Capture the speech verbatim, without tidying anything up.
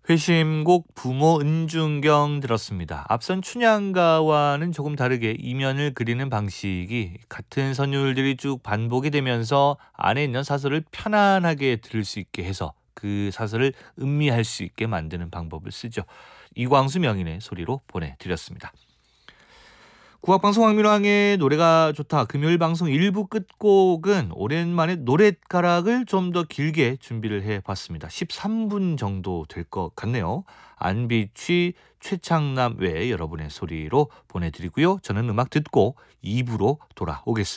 회심곡 부모 은중경 들었습니다. 앞선 춘향가와는 조금 다르게 이면을 그리는 방식이 같은 선율들이 쭉 반복이 되면서 안에 있는 사설을 편안하게 들을 수 있게 해서 그 사설을 음미할 수 있게 만드는 방법을 쓰죠. 이광수 명인의 소리로 보내드렸습니다. 국악방송 황민왕의 노래가 좋다. 금요일 방송 일 부 끝곡은 오랜만에 노랫가락을 좀 더 길게 준비를 해봤습니다. 십삼 분 정도 될 것 같네요. 안비취, 최창남 외 여러분의 소리로 보내드리고요. 저는 음악 듣고 이 부로 돌아오겠습니다.